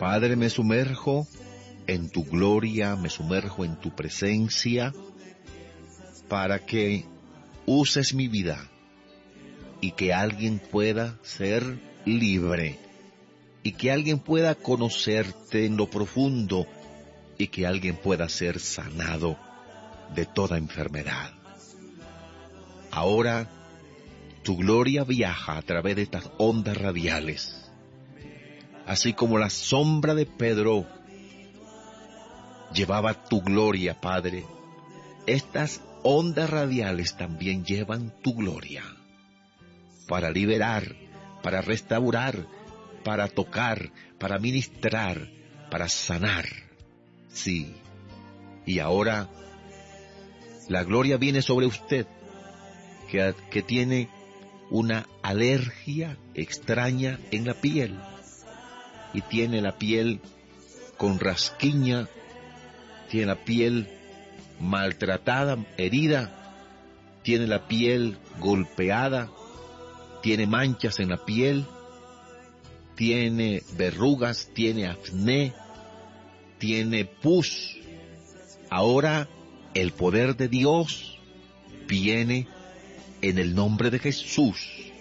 Padre, me sumerjo en tu gloria, me sumerjo en tu presencia, para que uses mi vida y que alguien pueda ser libre, y que alguien pueda conocerte en lo profundo, y que alguien pueda ser sanado de toda enfermedad. Ahora, tu gloria viaja a través de estas ondas radiales, así como la sombra de Pedro llevaba tu gloria, Padre. Estas ondas radiales también llevan tu gloria, para liberar, para restaurar, para tocar, para ministrar, para sanar. Sí, y ahora la gloria viene sobre usted, que tiene una alergia extraña en la piel, y tiene la piel con rasquiña, tiene la piel maltratada, herida, tiene la piel golpeada, tiene manchas en la piel, tiene verrugas, tiene acné, tiene pus. Ahora el poder de Dios viene en el nombre de Jesús